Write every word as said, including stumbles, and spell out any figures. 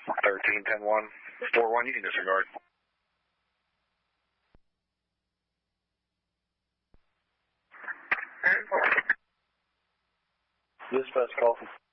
thirteen ten one, four one, you can disregard. Dispatch call.